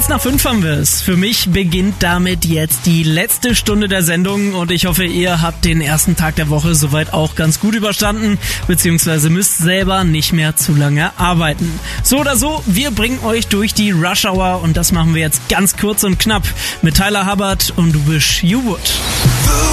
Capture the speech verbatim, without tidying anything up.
Kurz nach fünf haben wir es. Für mich beginnt damit jetzt die letzte Stunde der Sendung und ich hoffe, ihr habt den ersten Tag der Woche soweit auch ganz gut überstanden, beziehungsweise müsst selber nicht mehr zu lange arbeiten. So oder so, wir bringen euch durch die Rush Hour und das machen wir jetzt ganz kurz und knapp mit Tyler Hubbard und Wish You Would.